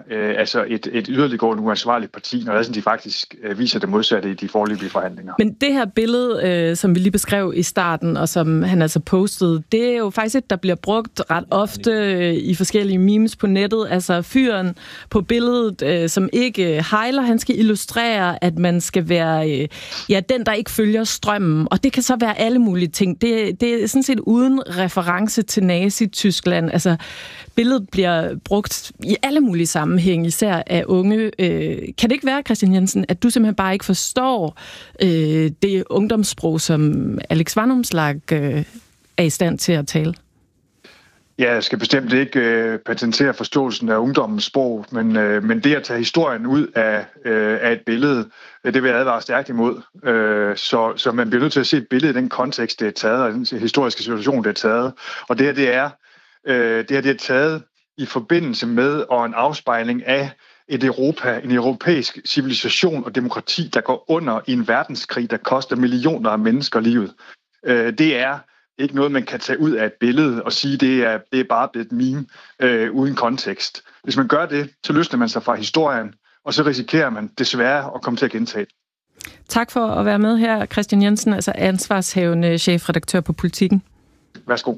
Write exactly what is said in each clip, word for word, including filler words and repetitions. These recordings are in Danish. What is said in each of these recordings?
øh, altså et, et yderliggående uansvarligt parti, når de faktisk øh, viser det modsatte i de foreløbige forhandlinger. Men det her billede, øh, som vi lige beskrev i starten, og som han altså postede, det er jo faktisk et, der bliver brugt ret ofte øh, i forskellige memes på nettet. Altså fyren på billedet, øh, som ikke øh, hejler, han skal illustrere, at man skal være øh, ja, den, der ikke følger strømmen. Og det kan så være alle mulige ting. Det, det er sådan set uden reference til Nazi-Tyskland. Altså billedet bliver brugt i alle mulige sammenhænge, især af unge. Øh, kan det ikke være, Christian Jensen, at du simpelthen bare ikke forstår øh, det ungdomssprog, som Alex Vanopslagh øh, er i stand til at tale? Ja, jeg skal bestemt ikke øh, patentere forståelsen af ungdommens sprog, men, øh, men det at tage historien ud af, øh, af et billede, øh, det vil jeg advare stærkt imod. Øh, så, så man bliver nødt til at se et billede i den kontekst, det er taget, og den historiske situation, det er taget. Og det her, det er, øh, det her, det er taget i forbindelse med og en afspejling af et Europa, en europæisk civilisation og demokrati, der går under i en verdenskrig, der koster millioner af mennesker livet. Øh, det er ikke noget, man kan tage ud af et billede og sige, det er, det er bare blevet et meme øh, uden kontekst. Hvis man gør det, så løsner man sig fra historien, og så risikerer man desværre at komme til at gentage det. Tak for at være med her, Christian Jensen, altså ansvarshavende chefredaktør på Politikken. Værsgo.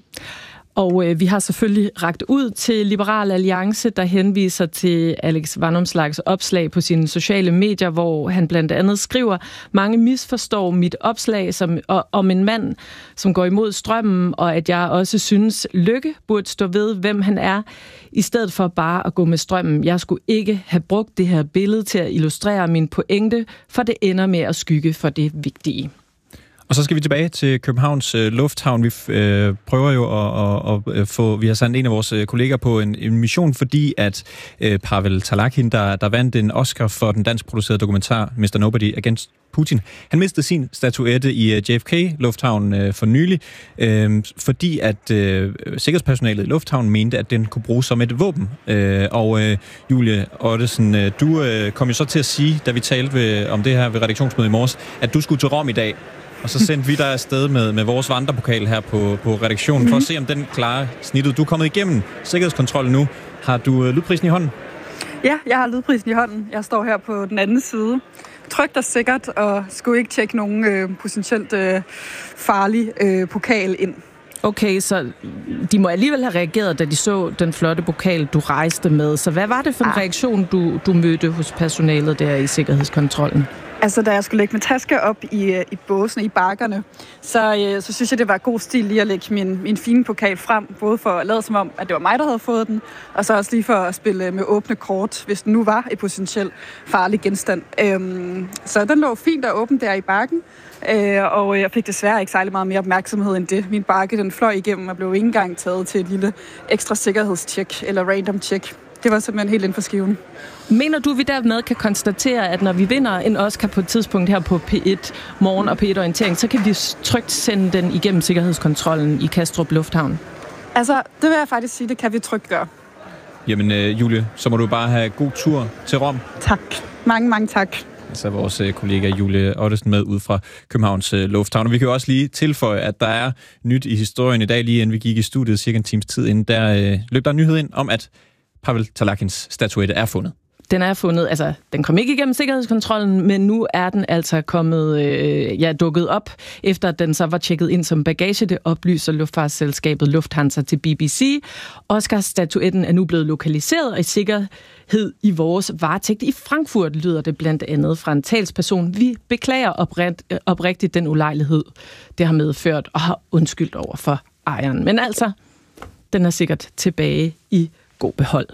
Og øh, vi har selvfølgelig rakt ud til Liberal Alliance, der henviser til Alex Vanopslaghs opslag på sine sociale medier, hvor han blandt andet skriver, mange misforstår mit opslag som, og, om en mand, som går imod strømmen, og at jeg også synes, Løkke burde stå ved, hvem han er, i stedet for bare at gå med strømmen. Jeg skulle ikke have brugt det her billede til at illustrere min pointe, for det ender med at skygge for det vigtige. Og så skal vi tilbage til Københavns øh, Lufthavn. Vi øh, prøver jo at, at, at få... Vi har sendt en af vores kolleger på en, en mission, fordi at øh, Pavel Talakhin, der, der vandt en Oscar for den danskproducerede dokumentar mister Nobody Against Putin, han mistede sin statuette i J F K-lufthavnen øh, for nylig, øh, fordi at øh, sikkerhedspersonalet i lufthavnen mente, at den kunne bruges som et våben. Øh, og øh, Julie Ottesen, øh, du øh, kom jo så til at sige, da vi talte ved, om det her ved redaktionsmødet i morges, at du skulle til Rom i dag. Og så sendte vi dig afsted med, med vores vandrepokal her på, på redaktionen, mm-hmm. for at se, om den klarer snittet. Du er kommet igennem sikkerhedskontrollen nu. Har du øh, lydprisen i hånden? Ja, jeg har lydprisen i hånden. Jeg står her på den anden side. Trygt og sikkert, og skulle ikke tjekke nogen øh, potentielt øh, farlig øh, pokal ind. Okay, så de må alligevel have reageret, da de så den flotte pokal, du rejste med. Så hvad var det for en ah. reaktion, du, du mødte hos personalet der i sikkerhedskontrollen? Altså, da jeg skulle lægge min taske op i, i båsene, i bakkerne, så, øh, så synes jeg, det var god stil lige at lægge min, min fine pokal frem, både for at lade som om, at det var mig, der havde fået den, og så også lige for at spille med åbne kort, hvis den nu var et potentielt farlig genstand. Øhm, så den lå fint og åben der i bakken, øh, og jeg fik desværre ikke særlig meget mere opmærksomhed end det. Min bakke, den fløj igennem og blev ikke engang taget til et lille ekstra sikkerhedstjek eller random check. Det var simpelthen helt inden for skiven. Mener du, vi dermed kan konstatere, at når vi vinder en Oscar på et tidspunkt her på P et Morgen og P et Orientering, så kan vi trygt sende den igennem sikkerhedskontrollen i Kastrup Lufthavn? Altså, det vil jeg faktisk sige, det kan vi trygt gøre. Jamen, øh, Julie, så må du bare have god tur til Rom. Tak. Mange, mange tak. Altså vores øh, kollega Julie Ottesen med ud fra Københavns øh, Lufthavn. Og vi kan jo også lige tilføje, at der er nyt i historien i dag, lige inden vi gik i studiet, cirka en times tid inden, der øh, løb der en nyhed ind om, at Pavel Talakhins statuette er fundet. Den er fundet, altså den kom ikke igennem sikkerhedskontrollen, men nu er den altså kommet, øh, ja, dukket op, efter at den så var tjekket ind som bagage. Det oplyser luftfartsselskabet Lufthansa til B B C. Oscar-statuetten er nu blevet lokaliseret og i sikkerhed i vores varetægt i Frankfurt, lyder det blandt andet fra en talsperson. Vi beklager oprigt, oprigtigt den ulejlighed, det har medført, og har undskyldt over for ejeren. Men altså, den er sikkert tilbage i god behold.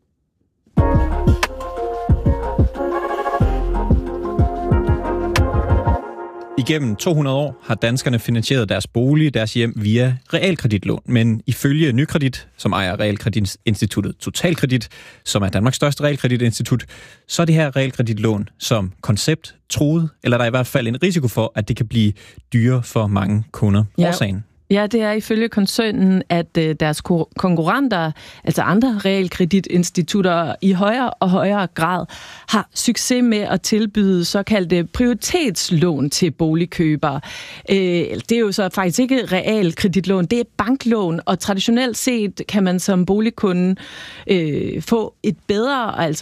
Igennem to hundrede år har danskerne finansieret deres bolig, deres hjem via realkreditlån. Men ifølge Nykredit, som ejer realkreditinstituttet Totalkredit, som er Danmarks største realkreditinstitut, så er det her realkreditlån som koncept truet, eller der er i hvert fald en risiko for, at det kan blive dyrere for mange kunder. Ja. Årsagen? Ja, det er ifølge koncernen, at deres konkurrenter, altså andre realkreditinstitutter, i højere og højere grad har succes med at tilbyde såkaldte prioritetslån til boligkøbere. Det er jo så faktisk ikke realkreditlån, det er banklån, og traditionelt set kan man som boligkunde få et bedre, altså